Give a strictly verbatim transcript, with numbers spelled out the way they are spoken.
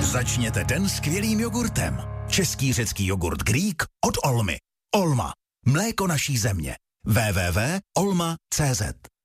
Začněte den skvělým jogurtem. Český řecký jogurt Greek od Olmy. Olma. Mléko naší země. w w w tečka olma tečka cz